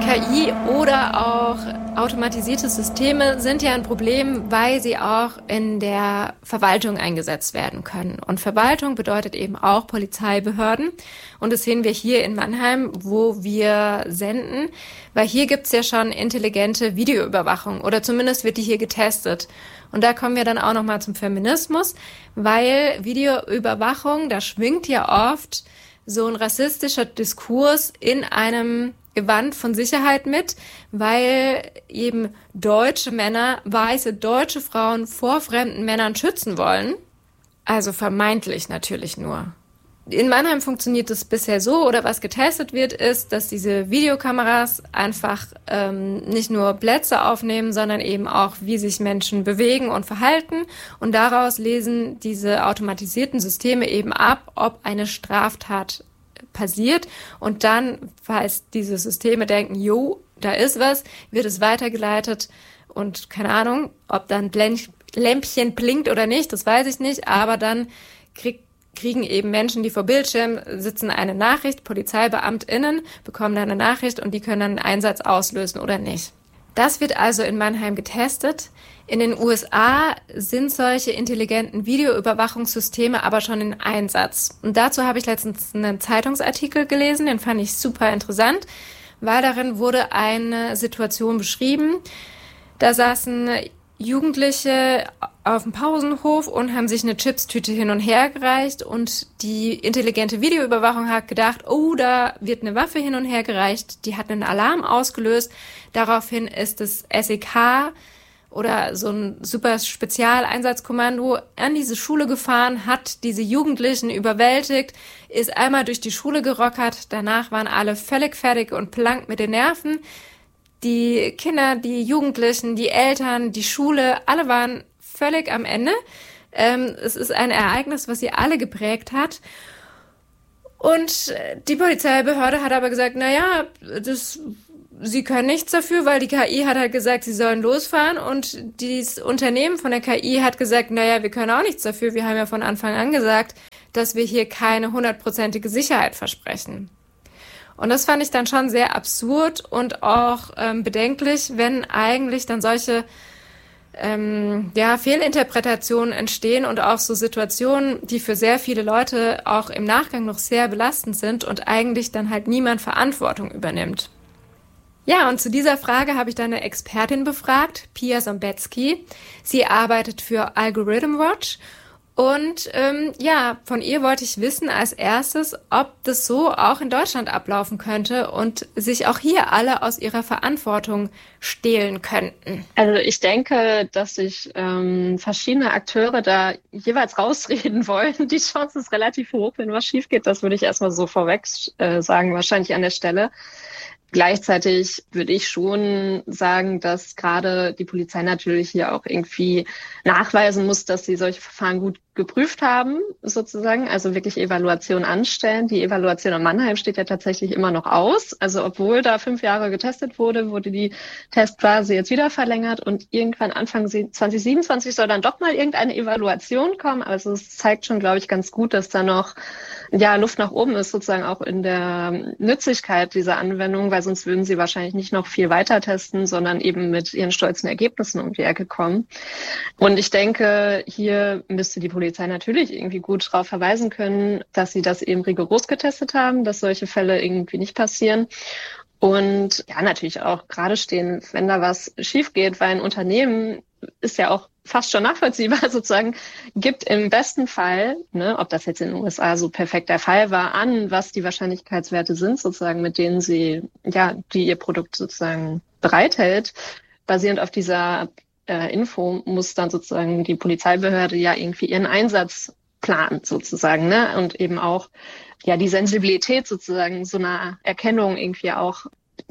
KI oder auch automatisierte Systeme sind ja ein Problem, weil sie auch in der Verwaltung eingesetzt werden können. Und Verwaltung bedeutet eben auch Polizeibehörden. Und das sehen wir hier in Mannheim, wo wir senden, weil hier gibt's ja schon intelligente Videoüberwachung oder zumindest wird die hier getestet. Und da kommen wir dann auch nochmal zum Feminismus, weil Videoüberwachung, da schwingt ja oft so ein rassistischer Diskurs in einem Gewand von Sicherheit mit, weil eben deutsche Männer, weiße deutsche Frauen vor fremden Männern schützen wollen. Also vermeintlich natürlich nur. In Mannheim funktioniert es bisher so, oder was getestet wird, ist, dass diese Videokameras einfach nicht nur Plätze aufnehmen, sondern eben auch, wie sich Menschen bewegen und verhalten. Und daraus lesen diese automatisierten Systeme eben ab, ob eine Straftat passiert. Und dann, falls diese Systeme denken, jo, da ist was, wird es weitergeleitet. Und keine Ahnung, ob dann Lämpchen blinkt oder nicht, das weiß ich nicht. Aber dann kriegen eben Menschen, die vor Bildschirm sitzen, eine Nachricht. PolizeibeamtInnen bekommen dann eine Nachricht und die können dann einen Einsatz auslösen oder nicht. Das wird also in Mannheim getestet. In den USA sind solche intelligenten Videoüberwachungssysteme aber schon in Einsatz. Und dazu habe ich letztens einen Zeitungsartikel gelesen, den fand ich super interessant, weil darin wurde eine Situation beschrieben. Da saßen Jugendliche auf dem Pausenhof und haben sich eine Chipstüte hin und her gereicht und die intelligente Videoüberwachung hat gedacht, oh, da wird eine Waffe hin und her gereicht, die hat einen Alarm ausgelöst. Daraufhin ist das SEK oder so ein super Spezialeinsatzkommando an diese Schule gefahren, hat diese Jugendlichen überwältigt, ist einmal durch die Schule gerockert, danach waren alle völlig fertig und blank mit den Nerven. Die Kinder, die Jugendlichen, die Eltern, die Schule, alle waren völlig am Ende. Es ist ein Ereignis, was sie alle geprägt hat. Und die Polizeibehörde hat aber gesagt, naja, sie können nichts dafür, weil die KI hat halt gesagt, sie sollen losfahren. Und dieses Unternehmen von der KI hat gesagt, naja, wir können auch nichts dafür. Wir haben ja von Anfang an gesagt, dass wir hier keine 100%ige Sicherheit versprechen. Und das fand ich dann schon sehr absurd und auch bedenklich, wenn eigentlich dann solche Fehlinterpretationen entstehen und auch so Situationen, die für sehr viele Leute auch im Nachgang noch sehr belastend sind und eigentlich dann halt niemand Verantwortung übernimmt. Ja, und zu dieser Frage habe ich dann eine Expertin befragt, Pia Sombetzky. Sie arbeitet für Algorithm Watch. Und von ihr wollte ich wissen als erstes, ob das so auch in Deutschland ablaufen könnte und sich auch hier alle aus ihrer Verantwortung stehlen könnten. Also ich denke, dass sich verschiedene Akteure da jeweils rausreden wollen. Die Chance ist relativ hoch, wenn was schief geht. Das würde ich erstmal so vorweg sagen, wahrscheinlich an der Stelle. Gleichzeitig würde ich schon sagen, dass gerade die Polizei natürlich hier auch irgendwie nachweisen muss, dass sie solche Verfahren gut geprüft haben, sozusagen, also wirklich Evaluation anstellen. Die Evaluation in Mannheim steht ja tatsächlich immer noch aus. Also obwohl da 5 Jahre getestet wurde die Testphase jetzt wieder verlängert und irgendwann Anfang 2027 soll dann doch mal irgendeine Evaluation kommen. Also es zeigt schon, glaube ich, ganz gut, dass da noch Luft nach oben ist, sozusagen auch in der Nützlichkeit dieser Anwendung, weil sonst würden sie wahrscheinlich nicht noch viel weiter testen, sondern eben mit ihren stolzen Ergebnissen um die Ecke kommen. Und ich denke, hier müsste die Polizei natürlich irgendwie gut darauf verweisen können, dass sie das eben rigoros getestet haben, dass solche Fälle irgendwie nicht passieren. Und ja, natürlich auch gerade stehen, wenn da was schief geht, weil ein Unternehmen ist ja auch fast schon nachvollziehbar sozusagen, gibt im besten Fall, ob das jetzt in den USA so perfekt der Fall war, an, was die Wahrscheinlichkeitswerte sind, sozusagen, mit denen sie, die ihr Produkt sozusagen bereithält. Basierend auf dieser Info muss dann sozusagen die Polizeibehörde ja irgendwie ihren Einsatz planen, sozusagen, und eben auch, die Sensibilität sozusagen so einer Erkennung irgendwie auch,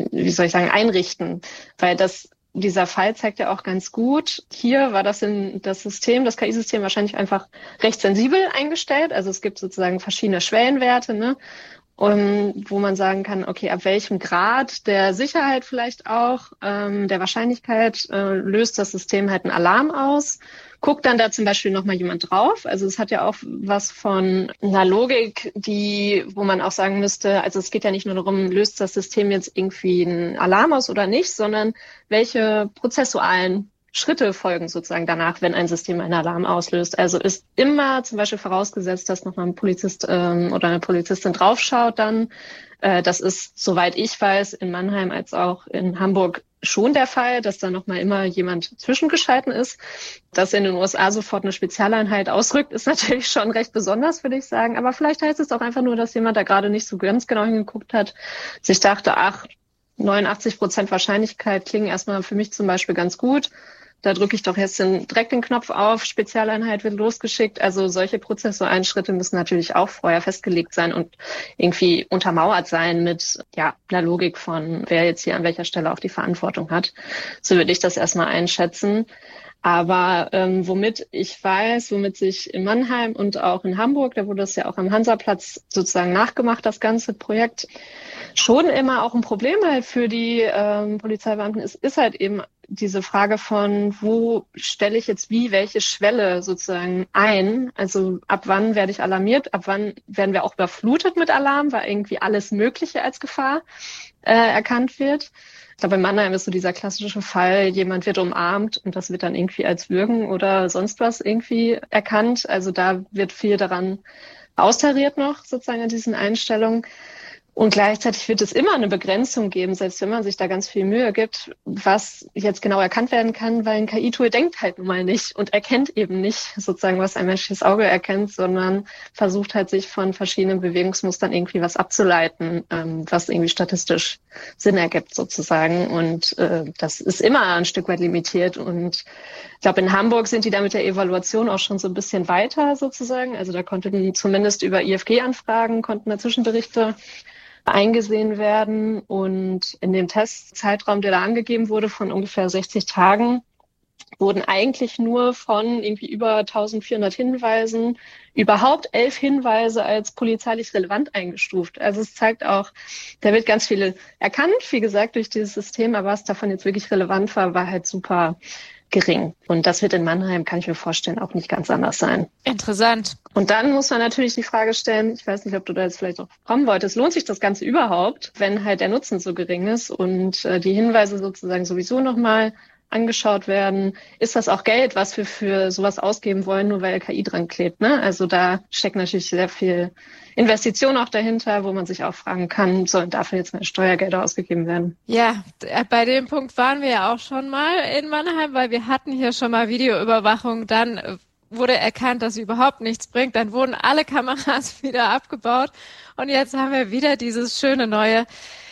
einrichten, weil dieser Fall zeigt ja auch ganz gut, hier war das KI-System wahrscheinlich einfach recht sensibel eingestellt. Also es gibt sozusagen verschiedene Schwellenwerte, wo man sagen kann, okay, ab welchem Grad der Sicherheit vielleicht auch, der Wahrscheinlichkeit, löst das System halt einen Alarm aus. Guckt dann da zum Beispiel nochmal jemand drauf? Also es hat ja auch was von einer Logik, wo man auch sagen müsste, also es geht ja nicht nur darum, löst das System jetzt irgendwie einen Alarm aus oder nicht, sondern welche prozessualen Schritte folgen sozusagen danach, wenn ein System einen Alarm auslöst. Also ist immer zum Beispiel vorausgesetzt, dass nochmal ein Polizist oder eine Polizistin draufschaut dann. Das ist, soweit ich weiß, in Mannheim als auch in Hamburg schon der Fall, dass da nochmal immer jemand zwischengeschalten ist. Dass in den USA sofort eine Spezialeinheit ausrückt, ist natürlich schon recht besonders, würde ich sagen. Aber vielleicht heißt es auch einfach nur, dass jemand da gerade nicht so ganz genau hingeguckt hat, sich dachte, 89% Wahrscheinlichkeit klingen erstmal für mich zum Beispiel ganz gut. Da drücke ich doch jetzt direkt den Knopf auf, Spezialeinheit wird losgeschickt. Also solche prozessualen Schritte müssen natürlich auch vorher festgelegt sein und irgendwie untermauert sein mit einer Logik von, wer jetzt hier an welcher Stelle auch die Verantwortung hat. So würde ich das erstmal einschätzen. Aber womit sich in Mannheim und auch in Hamburg, da wurde das ja auch am Hansaplatz sozusagen nachgemacht, das ganze Projekt, schon immer auch ein Problem halt für die Polizeibeamten ist halt eben diese Frage von, wo stelle ich jetzt welche Schwelle sozusagen ein? Also ab wann werde ich alarmiert? Ab wann werden wir auch überflutet mit Alarm, weil irgendwie alles Mögliche als Gefahr erkannt wird? Ich glaube, in Mannheim ist so dieser klassische Fall, jemand wird umarmt und das wird dann irgendwie als Würgen oder sonst was irgendwie erkannt. Also da wird viel daran austariert noch sozusagen an diesen Einstellungen. Und gleichzeitig wird es immer eine Begrenzung geben, selbst wenn man sich da ganz viel Mühe gibt, was jetzt genau erkannt werden kann, weil ein KI-Tool denkt halt nun mal nicht und erkennt eben nicht sozusagen, was ein menschliches Auge erkennt, sondern versucht halt sich von verschiedenen Bewegungsmustern irgendwie was abzuleiten, was irgendwie statistisch Sinn ergibt sozusagen. Und das ist immer ein Stück weit limitiert. Und ich glaube, in Hamburg sind die da mit der Evaluation auch schon so ein bisschen weiter sozusagen. Also da konnten zumindest über IFG-Anfragen, konnten da Zwischenberichte eingesehen werden. Und in dem Testzeitraum, der da angegeben wurde, von ungefähr 60 Tagen, wurden eigentlich nur von irgendwie über 1400 Hinweisen überhaupt 11 Hinweise als polizeilich relevant eingestuft. Also es zeigt auch, da wird ganz viel erkannt, wie gesagt, durch dieses System, aber was davon jetzt wirklich relevant war halt super gering. Und das wird in Mannheim, kann ich mir vorstellen, auch nicht ganz anders sein. Interessant. Und dann muss man natürlich die Frage stellen, ich weiß nicht, ob du da jetzt vielleicht auch kommen wolltest, lohnt sich das Ganze überhaupt, wenn halt der Nutzen so gering ist und die Hinweise sozusagen sowieso nochmal angeschaut werden? Ist das auch Geld, was wir für sowas ausgeben wollen, nur weil KI dran klebt, ne? Also da steckt natürlich sehr viel Investition auch dahinter, wo man sich auch fragen kann, sollen dafür jetzt mehr Steuergelder ausgegeben werden? Ja, bei dem Punkt waren wir ja auch schon mal in Mannheim, weil wir hatten hier schon mal Videoüberwachung, dann wurde erkannt, dass sie überhaupt nichts bringt, dann wurden alle Kameras wieder abgebaut und jetzt haben wir wieder dieses schöne neue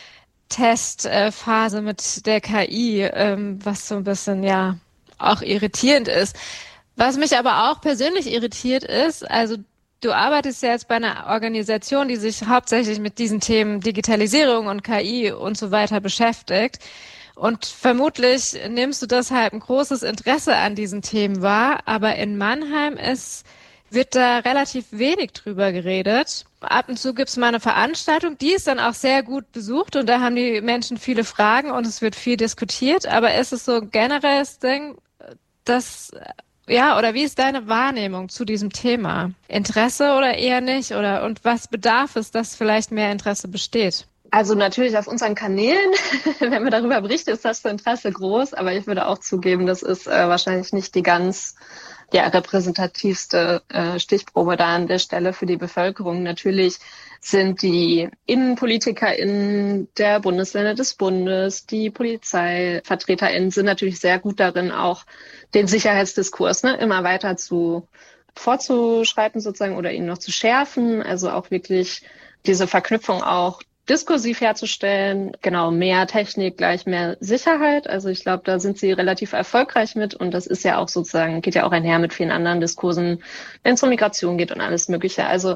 Testphase mit der KI, was so ein bisschen auch irritierend ist. Was mich aber auch persönlich irritiert ist, also du arbeitest ja jetzt bei einer Organisation, die sich hauptsächlich mit diesen Themen Digitalisierung und KI und so weiter beschäftigt. Und vermutlich nimmst du deshalb ein großes Interesse an diesen Themen wahr. Aber in Mannheim wird da relativ wenig drüber geredet. Ab und zu gibt's mal eine Veranstaltung, die ist dann auch sehr gut besucht und da haben die Menschen viele Fragen und es wird viel diskutiert. Aber ist es so ein generelles Ding, oder wie ist deine Wahrnehmung zu diesem Thema? Interesse oder eher nicht? Und was bedarf es, dass vielleicht mehr Interesse besteht? Also natürlich auf unseren Kanälen, wenn wir darüber berichten, ist das Interesse groß, aber ich würde auch zugeben, das ist wahrscheinlich nicht die ganz repräsentativste Stichprobe da an der Stelle für die Bevölkerung. Natürlich sind die InnenpolitikerInnen der Bundesländer des Bundes, die PolizeivertreterInnen sind natürlich sehr gut darin, auch den Sicherheitsdiskurs immer weiter vorzuschreiten sozusagen oder ihn noch zu schärfen. Also auch wirklich diese Verknüpfung auch diskursiv herzustellen. Genau, mehr Technik gleich mehr Sicherheit. Also ich glaube, da sind sie relativ erfolgreich mit und das ist ja auch sozusagen, geht ja auch einher mit vielen anderen Diskursen, wenn es um Migration geht und alles Mögliche. Also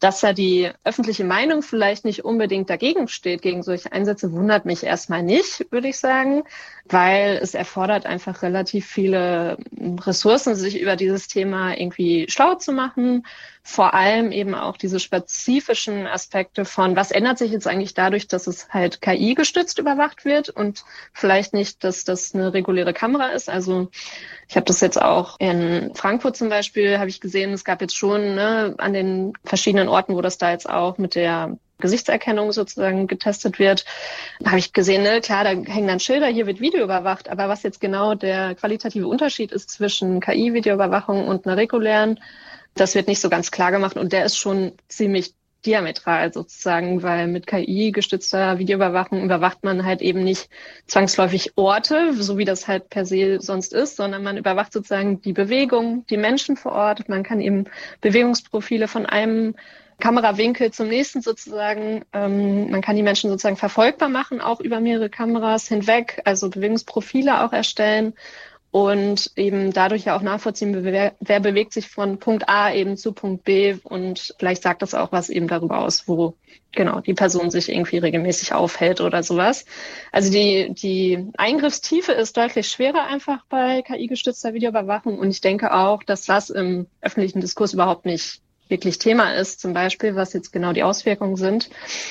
Dass da die öffentliche Meinung vielleicht nicht unbedingt dagegen steht, gegen solche Einsätze, wundert mich erstmal nicht, würde ich sagen, weil es erfordert einfach relativ viele Ressourcen, sich über dieses Thema irgendwie schlau zu machen. Vor allem eben auch diese spezifischen Aspekte von, was ändert sich jetzt eigentlich dadurch, dass es halt KI-gestützt überwacht wird und vielleicht nicht, dass das eine reguläre Kamera ist. Also ich habe das jetzt auch in Frankfurt zum Beispiel, habe ich gesehen, es gab jetzt schon an den verschiedenen Orten, wo das da jetzt auch mit der Gesichtserkennung sozusagen getestet wird, habe ich gesehen, klar, da hängen dann Schilder, hier wird Video überwacht, aber was jetzt genau der qualitative Unterschied ist zwischen KI-Videoüberwachung und einer regulären, das wird nicht so ganz klar gemacht und der ist schon ziemlich diametral sozusagen, weil mit KI-gestützter Videoüberwachung überwacht man halt eben nicht zwangsläufig Orte, so wie das halt per se sonst ist, sondern man überwacht sozusagen die Bewegung, die Menschen vor Ort. Man kann eben Bewegungsprofile von einem Kamerawinkel zum nächsten sozusagen, man kann die Menschen sozusagen verfolgbar machen, auch über mehrere Kameras hinweg, also Bewegungsprofile auch erstellen. Und eben dadurch ja auch nachvollziehen, wer bewegt sich von Punkt A eben zu Punkt B und vielleicht sagt das auch was eben darüber aus, wo genau die Person sich irgendwie regelmäßig aufhält oder sowas. Also die Eingriffstiefe ist deutlich schwerer einfach bei KI-gestützter Videoüberwachung und ich denke auch, dass das im öffentlichen Diskurs überhaupt nicht wirklich Thema ist, zum Beispiel, was jetzt genau die Auswirkungen sind.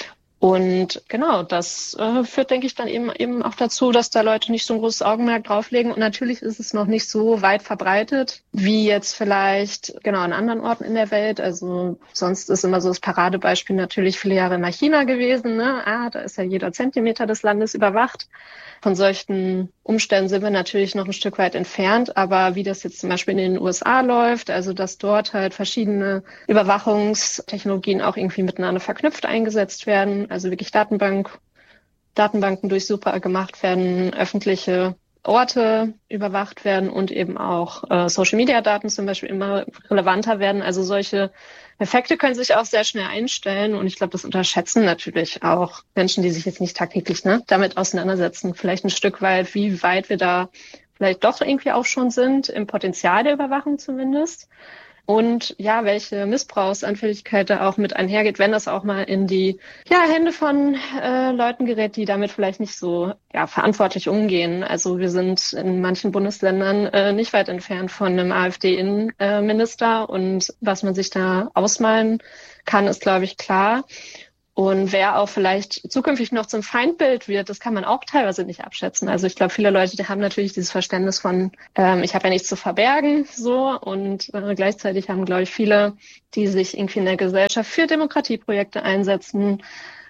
Und genau, das führt, denke ich, dann eben auch dazu, dass da Leute nicht so ein großes Augenmerk drauflegen. Und natürlich ist es noch nicht so weit verbreitet, wie jetzt vielleicht genau an anderen Orten in der Welt. Also sonst ist immer so das Paradebeispiel natürlich viele Jahre immer China gewesen. Da ist ja jeder Zentimeter des Landes überwacht. Von solchen Umständen sind wir natürlich noch ein Stück weit entfernt, aber wie das jetzt zum Beispiel in den USA läuft, also dass dort halt verschiedene Überwachungstechnologien auch irgendwie miteinander verknüpft eingesetzt werden, also wirklich Datenbanken durchsuchbar gemacht werden, öffentliche Orte überwacht werden und eben auch Social-Media-Daten zum Beispiel immer relevanter werden. Also solche Effekte können sich auch sehr schnell einstellen und ich glaube, das unterschätzen natürlich auch Menschen, die sich jetzt nicht tagtäglich damit auseinandersetzen. Vielleicht ein Stück weit, wie weit wir da vielleicht doch irgendwie auch schon sind, im Potenzial der Überwachung zumindest. Und ja, welche Missbrauchsanfälligkeit da auch mit einhergeht, wenn das auch mal in die Hände von Leuten gerät, die damit vielleicht nicht so verantwortlich umgehen. Also wir sind in manchen Bundesländern nicht weit entfernt von einem AfD-Innenminister und was man sich da ausmalen kann, ist, glaube ich, klar. Und wer auch vielleicht zukünftig noch zum Feindbild wird, das kann man auch teilweise nicht abschätzen. Also ich glaube, viele Leute, die haben natürlich dieses Verständnis von, ich habe ja nichts zu verbergen, so. Und gleichzeitig haben, glaube ich, viele, die sich irgendwie in der Gesellschaft für Demokratieprojekte einsetzen,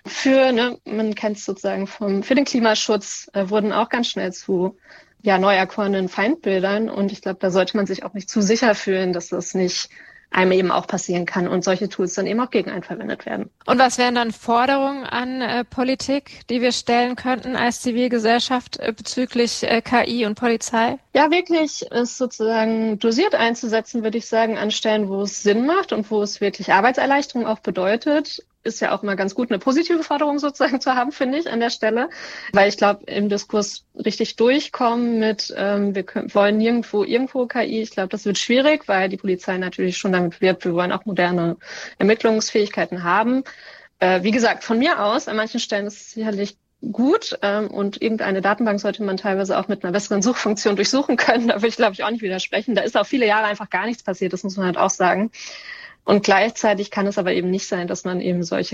man kennt es sozusagen für den Klimaschutz, wurden auch ganz schnell zu neu erkorenen Feindbildern. Und ich glaube, da sollte man sich auch nicht zu sicher fühlen, dass das nicht einem eben auch passieren kann und solche Tools dann eben auch gegen einen verwendet werden. Und was wären dann Forderungen an Politik, die wir stellen könnten als Zivilgesellschaft bezüglich KI und Polizei? Ja, wirklich es sozusagen dosiert einzusetzen, würde ich sagen, an Stellen, wo es Sinn macht und wo es wirklich Arbeitserleichterung auch bedeutet. Ist ja auch immer ganz gut, eine positive Forderung sozusagen zu haben, finde ich, an der Stelle. Weil ich glaube, im Diskurs richtig durchkommen mit, wir wollen irgendwo KI, ich glaube, das wird schwierig, weil die Polizei natürlich schon damit wirbt, wir wollen auch moderne Ermittlungsfähigkeiten haben. Wie gesagt, von mir aus, an manchen Stellen ist es sicherlich gut und irgendeine Datenbank sollte man teilweise auch mit einer besseren Suchfunktion durchsuchen können. Da will ich, glaube ich, auch nicht widersprechen. Da ist auch viele Jahre einfach gar nichts passiert, das muss man halt auch sagen. Und gleichzeitig kann es aber eben nicht sein, dass man eben solche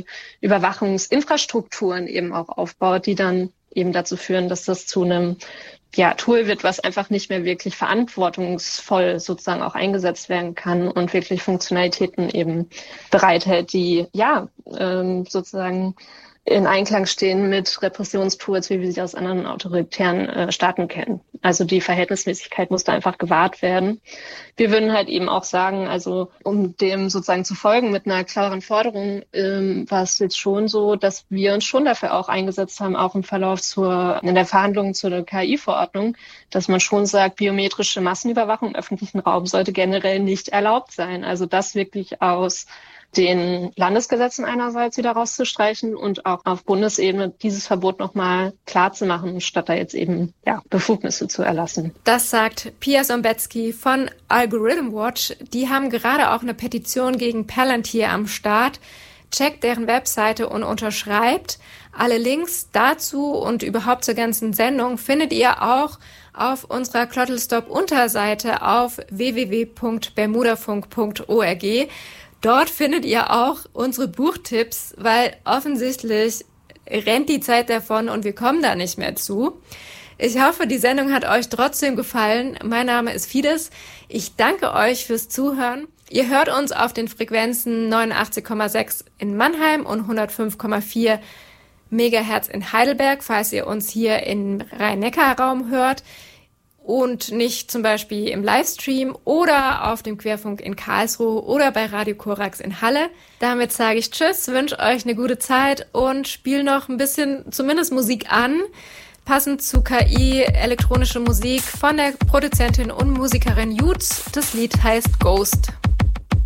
KI-Überwachungsinfrastrukturen eben auch aufbaut, die dann eben dazu führen, dass das zu einem Tool wird, was einfach nicht mehr wirklich verantwortungsvoll sozusagen auch eingesetzt werden kann und wirklich Funktionalitäten eben bereithält, die sozusagen in Einklang stehen mit Repressionstools, wie wir sie aus anderen autoritären Staaten kennen. Also die Verhältnismäßigkeit muss da einfach gewahrt werden. Wir würden halt eben auch sagen, also um dem sozusagen zu folgen mit einer klaren Forderung, war es jetzt schon so, dass wir uns schon dafür auch eingesetzt haben, auch im Verlauf in der Verhandlung zur KI-Verordnung, dass man schon sagt, biometrische Massenüberwachung im öffentlichen Raum sollte generell nicht erlaubt sein. Also das wirklich aus den Landesgesetzen einerseits wieder rauszustreichen und auch auf Bundesebene dieses Verbot nochmal klar zu machen, statt da jetzt eben Befugnisse zu erlassen. Das sagt Pia Sombetzky von Algorithm Watch. Die haben gerade auch eine Petition gegen Palantir am Start. Checkt deren Webseite und unterschreibt. Alle Links dazu und überhaupt zur ganzen Sendung findet ihr auch auf unserer Klottelstop-Unterseite auf www.bermudafunk.org. Dort findet ihr auch unsere Buchtipps, weil offensichtlich rennt die Zeit davon und wir kommen da nicht mehr zu. Ich hoffe, die Sendung hat euch trotzdem gefallen. Mein Name ist Fides. Ich danke euch fürs Zuhören. Ihr hört uns auf den Frequenzen 89,6 in Mannheim und 105,4 Megahertz in Heidelberg, falls ihr uns hier im Rhein-Neckar-Raum hört und nicht zum Beispiel im Livestream oder auf dem Querfunk in Karlsruhe oder bei Radio Korax in Halle. Damit sage ich Tschüss, wünsche euch eine gute Zeit und spiele noch ein bisschen zumindest Musik an, passend zu KI, elektronische Musik von der Produzentin und Musikerin Jutz. Das Lied heißt Ghost.